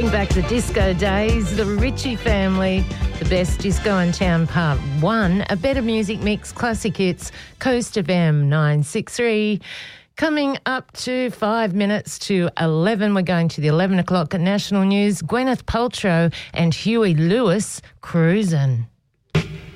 Bring back the disco days, the Ritchie family, the best disco in town part 1, a better music mix, classic hits, Coast of M 963. Coming up to 5 minutes to 11, we're going to the 11 o'clock national news. Gwyneth Paltrow and Huey Lewis cruising.